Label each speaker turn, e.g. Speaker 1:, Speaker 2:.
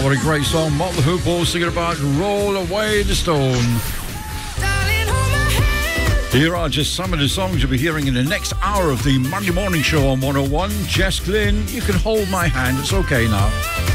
Speaker 1: what a great song. Mott the Hoople singing about Roll Away the Stone. Here are just some of the songs you'll be hearing in the next hour of the Monday Morning Show on 101. Jess Glynn, You Can Hold My Hand. It's okay now.